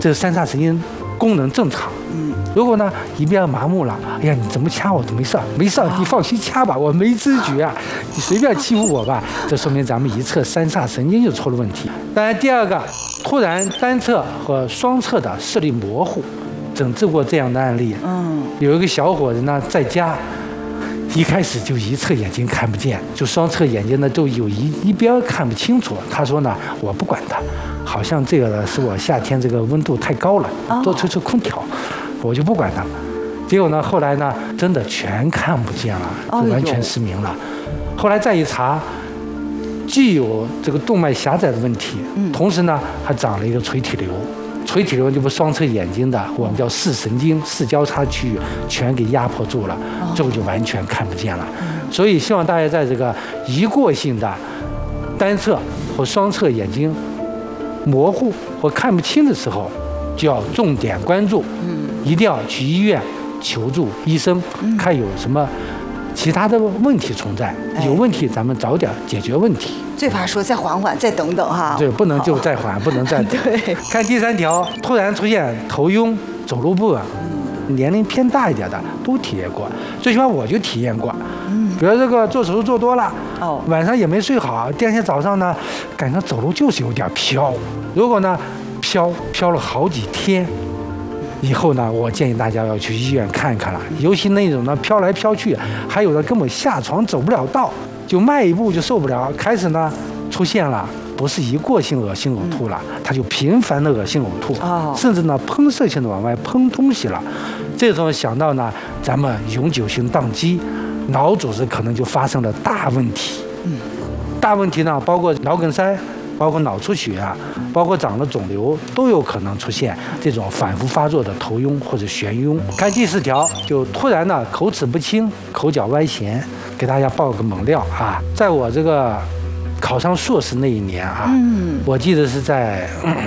这个三叉神经功能正常。如果呢一边麻木了，哎呀，你怎么掐我都没事儿，没事儿，你放心掐吧，我没知觉啊，你随便欺负我吧，这说明咱们一侧三叉神经就出了问题。当然，第二个，突然单侧和双侧的视力模糊，诊治过这样的案例。有一个小伙子呢在家，一开始就一侧眼睛看不见，就双侧眼睛呢都有一边看不清楚。他说呢，我不管他，好像这个呢是我夏天这个温度太高了，多吹吹空调。我就不管它，结果呢，后来呢，真的全看不见了，就完全失明了。后来再一查，既有这个动脉狭窄的问题，同时呢，还长了一个垂体瘤。垂体瘤就不双侧眼睛的，我们叫视神经视交叉区域全给压迫住了，这个就完全看不见了。所以希望大家在这个一过性的单侧或双侧眼睛模糊或看不清的时候，就要重点关注。一定要去医院求助医生，看有什么其他的问题存在。有问题咱们早点解决问题。 最怕说再缓缓，再等等哈。 对，不能就再缓，不能再等。 对。 看第三条，突然出现头晕、走路不稳，年龄偏大一点的都体验过，最起码我就体验过。比如这个做手术做多了，晚上也没睡好，第二天早上呢，感觉走路就是有点飘。如果呢飘了好几天。以后呢，我建议大家要去医院看看了，尤其那种呢飘来飘去，还有的根本下床走不了道，就迈一步就受不了，开始呢出现了不是一过性恶心呕吐了，它就频繁的恶心呕吐，甚至呢喷射性的往外喷东西了。这时候想到呢，咱们永久性宕机，脑组织可能就发生了大问题。大问题呢包括脑梗塞。包括脑出血啊，包括长了肿瘤，都有可能出现这种反复发作的头晕或者眩晕。看第4条，就突然的口齿不清、口角歪斜，给大家爆个猛料啊！在我这个考上硕士那一年啊，我记得是在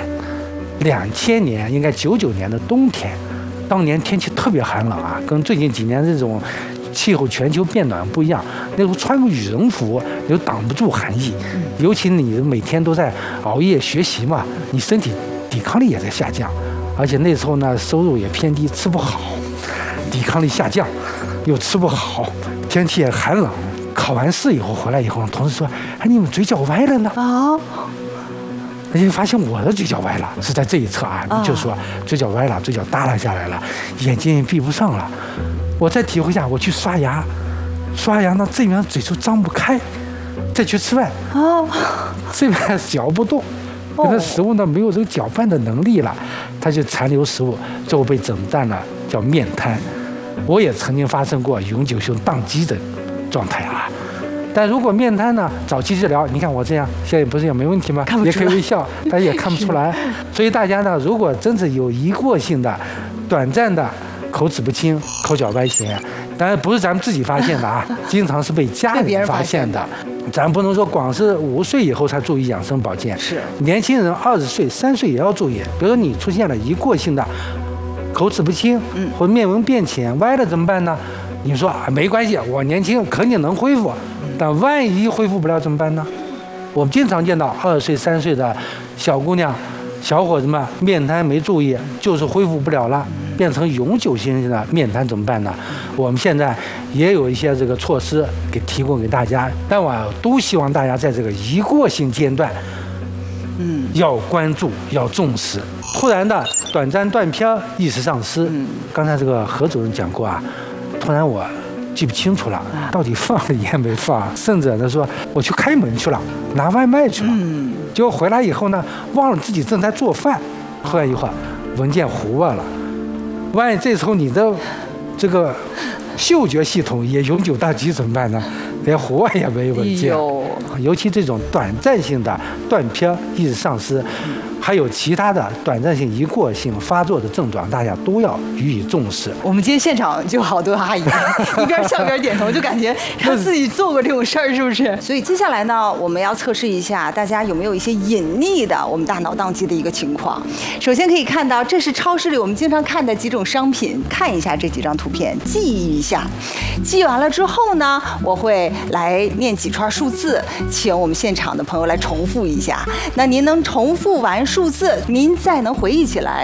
2000年，应该99年的冬天，当年天气特别寒冷啊，跟最近几年这种气候全球变暖不一样，那时候穿个羽绒服又挡不住寒意，尤其你每天都在熬夜学习嘛，你身体抵抗力也在下降，而且那时候呢收入也偏低，吃不好，抵抗力下降，又吃不好，天气也寒冷。考完试以后回来以后，同事说：“哎，你们嘴角歪了呢？”而且发现我的嘴角歪了，是在这一侧啊，就说嘴角歪了，嘴角耷拉下来了，眼睛也闭不上了。我再体会一下，我去刷牙呢，这边嘴就张不开，再去吃饭，这边嚼不动，因为食物呢没有这个搅拌的能力了，它就残留食物，最后被诊断了叫面瘫。我也曾经发生过永久性宕机的状态啊。但如果面瘫呢，早期治疗，你看我这样，现在不是也没问题吗？也可以微笑，但也看不出来。所以大家呢，如果真是有一过性的、短暂的口齿不清、口角歪斜，当然不是咱们自己发现的啊，经常是被家人发现的。咱不能说光是50岁以后才注意养生保健， 是年轻人20岁、3岁也要注意。比如说你出现了一过性的口齿不清，或面纹变浅、歪了怎么办呢？你说没关系，我年轻肯定能恢复，但万一恢复不了怎么办呢？我们经常见到20岁、3岁的小姑娘、小伙子们面瘫没注意，就是恢复不了了，变成永久性的面瘫怎么办呢？我们现在也有一些这个措施给提供给大家，但我都希望大家在这个一过性阶段，要关注，要重视。突然的短暂断片、意识丧失，刚才这个何主任讲过啊，突然我记不清楚了，到底放了盐没放，甚至呢说我去开门去了，拿外卖去了，结果回来以后呢，忘了自己正在做饭，突然一会儿文件糊了，万一这时候你的这个嗅觉系统也永久宕机怎么办呢？连糊也没文件，尤其这种短暂性的断片、意识丧失，还有其他的短暂性一过性发作的症状，大家都要予以重视。 我们今天现场就好多阿姨一边笑一边点头，就感觉让自己做过这种事儿，是不是？所以接下来呢，我们要测试一下大家有没有一些隐匿的我们大脑宕机的一个情况。首先可以看到，这是超市里我们经常看的几种商品，看一下这几张图片，记忆一下。记完了之后呢，我会来念几串数字，请我们现场的朋友来重复一下。那您能重复完数字，您再能回忆起来